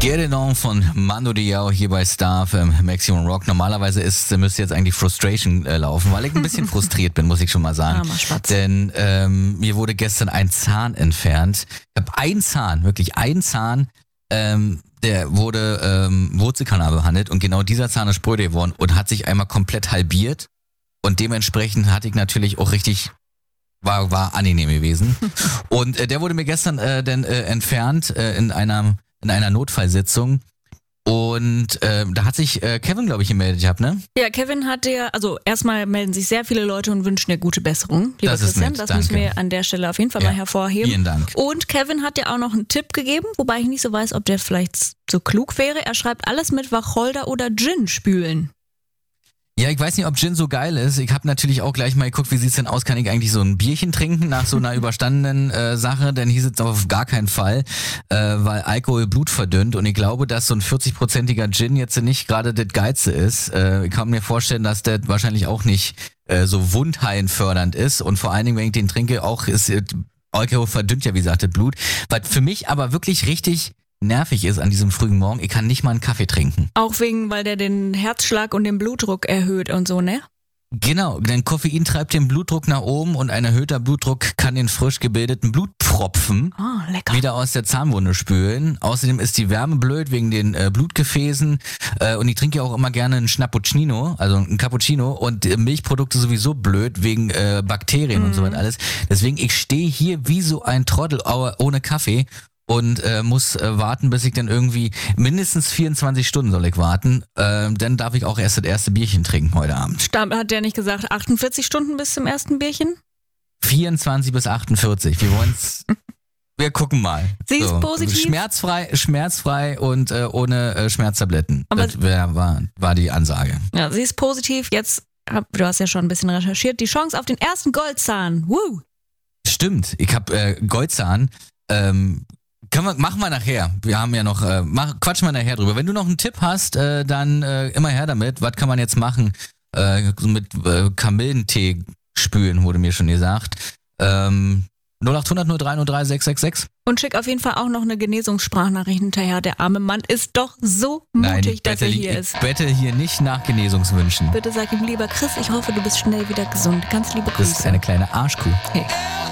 Get It On von Mando Diao hier bei Star FM Maximum Rock. Normalerweise müsste jetzt eigentlich Frustration laufen, weil ich ein bisschen frustriert bin, muss ich schon mal sagen. Armer Spatz. Denn mir wurde gestern ein Zahn entfernt. Ich habe einen Zahn, wirklich einen Zahn, der wurde Wurzelkanal behandelt und genau dieser Zahn ist spröde geworden und hat sich einmal komplett halbiert und dementsprechend hatte ich natürlich auch richtig, war angenehm gewesen. Und der wurde mir gestern entfernt in einer Notfallsitzung. Und da hat sich Kevin, glaube ich, gemeldet gehabt, ne? Ja, Kevin hat also erstmal melden sich sehr viele Leute und wünschen dir gute Besserung, lieber Das ist Christian. nett, Das danke. müssen wir an der Stelle auf jeden Fall mal hervorheben. Vielen Dank. Und Kevin hat dir auch noch einen Tipp gegeben, wobei ich nicht so weiß, ob der vielleicht so klug wäre. Er schreibt, alles mit Wacholder oder Gin spülen. Ja, ich weiß nicht, ob Gin so geil ist. Ich habe natürlich auch gleich mal geguckt, wie sieht's denn aus? Kann ich eigentlich so ein Bierchen trinken nach so einer überstandenen Sache? Denn hieß es auf gar keinen Fall, weil Alkohol Blut verdünnt. Und ich glaube, dass so ein 40-prozentiger Gin jetzt nicht gerade das Geilste ist. Ich kann mir vorstellen, dass der wahrscheinlich auch nicht so wundheilfördernd ist. Und vor allen Dingen, wenn ich den trinke, auch ist Alkohol verdünnt ja, wie gesagt, das Blut. Was für mich aber wirklich richtig nervig ist an diesem frühen Morgen, ich kann nicht mal einen Kaffee trinken. Auch weil der den Herzschlag und den Blutdruck erhöht und so, ne? Genau, denn Koffein treibt den Blutdruck nach oben und ein erhöhter Blutdruck kann den frisch gebildeten Blutpfropfen lecker. wieder aus der Zahnwunde spülen. Außerdem ist die Wärme blöd wegen den Blutgefäßen und ich trinke ja auch immer gerne einen Schnappuccino, also einen Cappuccino und Milchprodukte sowieso blöd wegen Bakterien und so weiter alles. Deswegen, ich stehe hier wie so ein Trottel ohne Kaffee. Und muss warten, bis ich dann irgendwie, mindestens 24 Stunden soll ich warten, dann darf ich auch erst das erste Bierchen trinken heute Abend. Hat der nicht gesagt 48 Stunden bis zum ersten Bierchen? 24 bis 48, wir gucken mal. Sie ist positiv. Schmerzfrei und ohne Schmerztabletten. Aber das war die Ansage. Ja, sie ist positiv, jetzt, du hast ja schon ein bisschen recherchiert, die Chance auf den ersten Goldzahn. Woo! Stimmt, ich habe Goldzahn, machen wir nachher. Wir haben ja noch, quatschen wir nachher drüber. Wenn du noch einen Tipp hast, dann immer her damit. Was kann man jetzt machen? Mit Kamillentee spülen, wurde mir schon gesagt. 0800 0303 666. Und schick auf jeden Fall auch noch eine Genesungssprachnachricht hinterher. Der arme Mann ist doch so mutig, dass er hier ist. Ich bette hier nicht nach Genesungswünschen. Bitte sag ihm, lieber Chris, ich hoffe, du bist schnell wieder gesund. Ganz liebe Grüße. Du bist eine kleine Arschkuh. Hey.